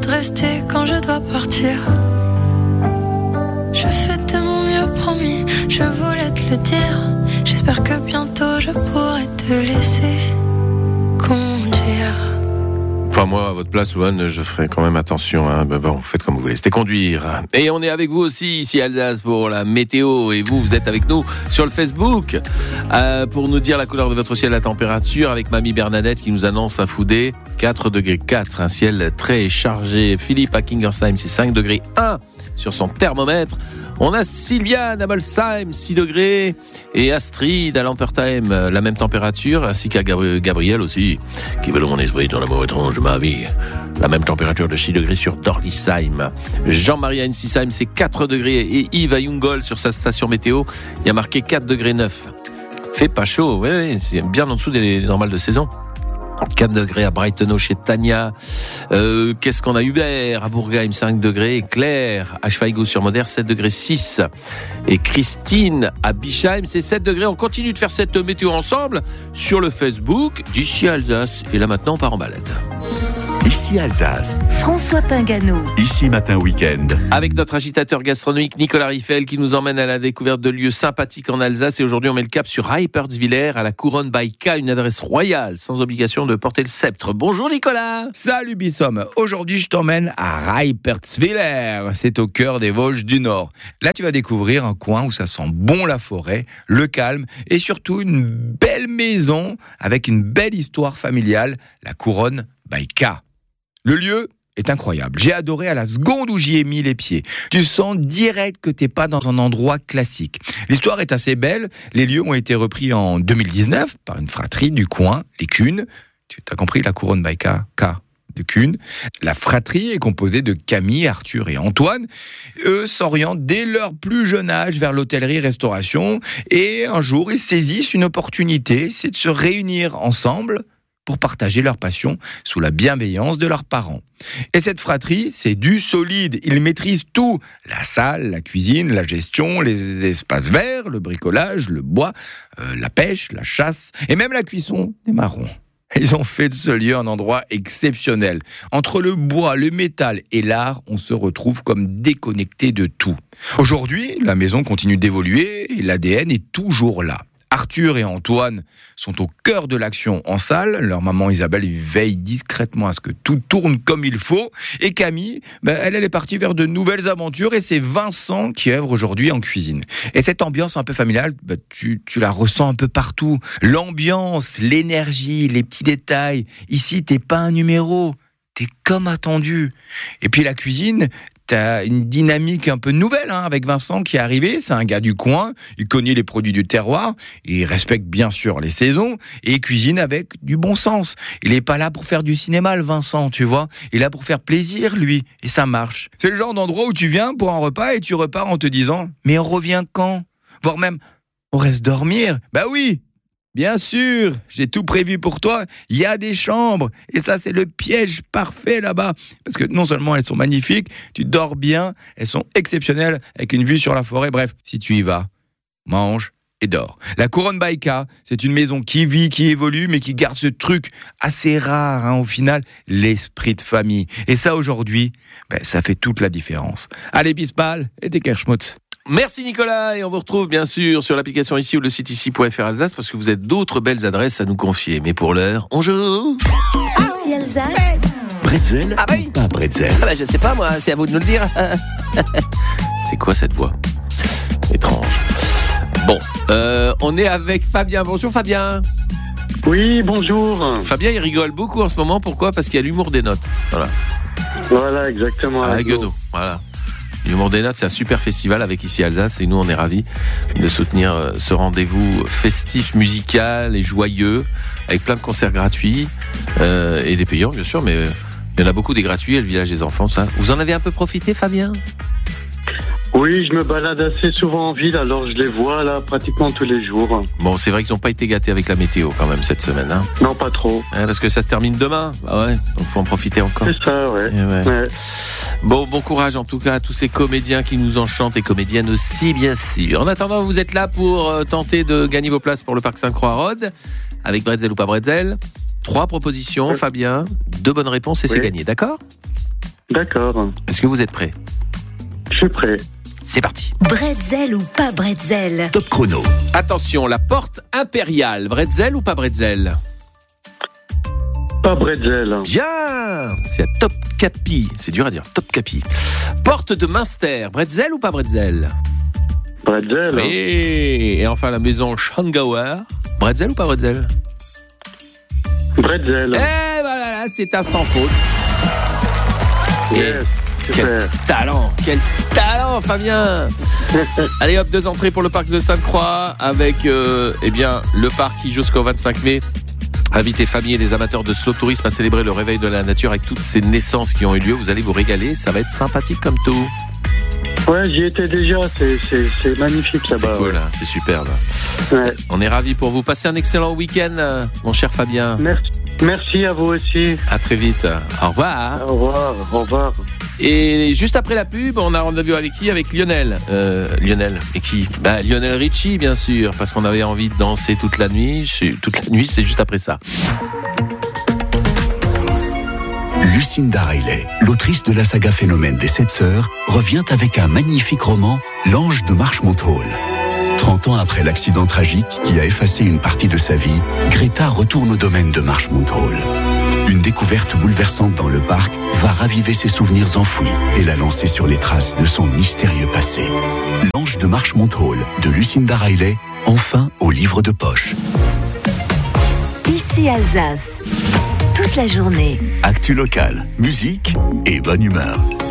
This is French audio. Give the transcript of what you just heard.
de rester quand je dois partir. Je fais de mon mieux, promis, je voulais te le dire. J'espère que bientôt je pourrai te laisser conduire. Enfin, moi, à votre place, Louane, je ferai quand même attention. Hein. Bon, vous faites comme vous voulez. C'était conduire. Et on est avec vous aussi, ici à Alsace, pour la météo. Et vous êtes avec nous sur le Facebook pour nous dire la couleur de votre ciel, la température, avec Mamie Bernadette qui nous annonce à Foudé 4 degrés 4, un ciel très chargé. Philippe à Kingersheim, c'est 5 degrés 1 sur son thermomètre. On a Sylviane à Molsheim, 6 degrés, et Astrid à Lampertheim, la même température, ainsi qu'à Gabriel aussi, qui veut mon esprit dans l'amour étrange de ma vie. La même température de 6 degrés sur Dorlisheim. Jean-Marie à Ensisheim, c'est 4 degrés, et Yves à Jungol sur sa station météo, il y a marqué 4 degrés 9. Fait pas chaud, oui, c'est bien en dessous des normales de saison. 4 degrés à Breitenau chez Tania. Qu'est-ce qu'on a? Hubert à Bourgheim, 5 degrés. Claire à Schweigau-sur-Moder, 7 degrés 6. Et Christine à Bischheim, c'est 7 degrés. On continue de faire cette météo ensemble sur le Facebook d'Ici Alsace. Et là maintenant, on part en balade. Ici Alsace. François Pingano. Ici Matin Week-end. Avec notre agitateur gastronomique Nicolas Riffel qui nous emmène à la découverte de lieux sympathiques en Alsace. Et aujourd'hui, on met le cap sur Reipertswiller à la Couronne by K, une adresse royale sans obligation de porter le sceptre. Bonjour Nicolas. Salut Bissom. Aujourd'hui, je t'emmène à Reipertswiller. C'est au cœur des Vosges du Nord. Là, tu vas découvrir un coin où ça sent bon la forêt, le calme et surtout une belle maison avec une belle histoire familiale, la Couronne by K. Le lieu est incroyable. J'ai adoré à la seconde où j'y ai mis les pieds. Tu sens direct que t'es pas dans un endroit classique. L'histoire est assez belle. Les lieux ont été repris en 2019 par une fratrie du coin, les Kuhn. Tu as compris, la Couronne by K de Kuhn. La fratrie est composée de Camille, Arthur et Antoine. Eux s'orientent dès leur plus jeune âge vers l'hôtellerie-restauration. Et un jour, ils saisissent une opportunité, c'est de se réunir ensemble pour partager leur passion sous la bienveillance de leurs parents. Et cette fratrie, c'est du solide. Ils maîtrisent tout. La salle, la cuisine, la gestion, les espaces verts, le bricolage, le bois, la pêche, la chasse et même la cuisson des marrons. Ils ont fait de ce lieu un endroit exceptionnel. Entre le bois, le métal et l'art, on se retrouve comme déconnecté de tout. Aujourd'hui, la maison continue d'évoluer et l'ADN est toujours là. Arthur et Antoine sont au cœur de l'action en salle. Leur maman Isabelle veille discrètement à ce que tout tourne comme il faut. Et Camille, elle est partie vers de nouvelles aventures et c'est Vincent qui œuvre aujourd'hui en cuisine. Et cette ambiance un peu familiale, tu la ressens un peu partout. L'ambiance, l'énergie, les petits détails. Ici, t'es pas un numéro. T'es comme attendu. Et puis la cuisine, t'as une dynamique un peu nouvelle avec Vincent qui est arrivé. C'est un gars du coin, il connaît les produits du terroir, il respecte bien sûr les saisons et il cuisine avec du bon sens. Il est pas là pour faire du cinéma, le Vincent, tu vois. Il est là pour faire plaisir, lui, et ça marche. C'est le genre d'endroit où tu viens pour un repas et tu repars en te disant « Mais on revient quand ?» Voire même « On reste dormir ?» Bah oui, bien sûr, j'ai tout prévu pour toi. Il y a des chambres. Et ça, c'est le piège parfait là-bas. Parce que non seulement elles sont magnifiques, tu dors bien, elles sont exceptionnelles, avec une vue sur la forêt. Bref, si tu y vas, mange et dors. La Couronne by K, c'est une maison qui vit, qui évolue, mais qui garde ce truc assez rare, au final, l'esprit de famille. Et ça, aujourd'hui, ça fait toute la différence. Allez, Bispal et des Kerschmutz. Merci Nicolas, et on vous retrouve bien sûr sur l'application ici ou le site ici.fr Alsace parce que vous êtes d'autres belles adresses à nous confier. Mais pour l'heure, on joue. Ici Alsace. Bretzel Ah oui. Pas bretzel. Je sais pas moi, c'est à vous de nous le dire. C'est quoi cette voix étrange? Bon, on est avec Fabien. Bonjour Fabien. Oui, bonjour. Fabien, il rigole beaucoup en ce moment. Pourquoi? Parce qu'il y a l'humour des notes. Voilà, exactement. À Guenot, voilà. L'humour des notes, c'est un super festival avec Ici Alsace et nous on est ravis de soutenir ce rendez-vous festif, musical et joyeux avec plein de concerts gratuits et des payants bien sûr, mais il y en a beaucoup des gratuits, le village des enfants, ça. Vous en avez un peu profité, Fabien? Oui, je me balade assez souvent en ville, alors je les vois là pratiquement tous les jours. Bon, c'est vrai qu'ils n'ont pas été gâtés avec la météo quand même cette semaine, hein. Non, pas trop. Parce que ça se termine demain, donc faut en profiter encore. C'est ça, ouais. Bon courage en tout cas à tous ces comédiens qui nous enchantent et comédiennes aussi, bien sûr. En attendant, vous êtes là pour tenter de gagner vos places pour le Parc Sainte-Croix-Rhodes avec Bretzel ou pas Bretzel. 3 propositions, Fabien, 2 bonnes réponses et c'est gagné, d'accord? D'accord. Est-ce que vous êtes prêts? Je suis prêt. C'est parti. Bretzel ou pas bretzel? Top chrono. Attention, la porte impériale, bretzel ou pas bretzel? Pas bretzel. Bien, c'est à Topkapi, c'est dur à dire, Topkapi. Porte de Münster, bretzel ou pas bretzel? Bretzel. Oui. Et enfin la maison Schongauer, bretzel ou pas bretzel? Bretzel. Et voilà, c'est un sans faute. Yes, super. Quel talent, Fabien. Allez hop, 2 entrées pour le parc de Sainte-Croix avec eh bien le parc qui jusqu'au 25 mai. Invitez famille et les amateurs de slow tourisme à célébrer le réveil de la nature avec toutes ces naissances qui ont eu lieu. Vous allez vous régaler, ça va être sympathique comme tout. Ouais, j'y étais déjà, c'est magnifique là-bas. C'est cool, hein, c'est superbe. Ouais. On est ravis pour vous. Passez un excellent week-end, mon cher Fabien. Merci à vous aussi. À très vite. Au revoir. Au revoir. Au revoir. Et juste après la pub, on a rendez-vous avec qui? Avec Lionel. Lionel. Et qui? Lionel Richie, bien sûr, parce qu'on avait envie de danser toute la nuit. Toute la nuit, c'est juste après ça. Lucinda Riley, l'autrice de la saga Phénomène des 7 sœurs, revient avec un magnifique roman, L'Ange de Marchmont Hall. 30 ans après l'accident tragique qui a effacé une partie de sa vie, Greta retourne au domaine de Marchmont Hall. Une découverte bouleversante dans le parc va raviver ses souvenirs enfouis et la lancer sur les traces de son mystérieux passé. L'Ange de Marchmont Hall de Lucinda Riley, enfin au livre de poche. Ici Alsace. Toute la journée. Actu local, musique et bonne humeur.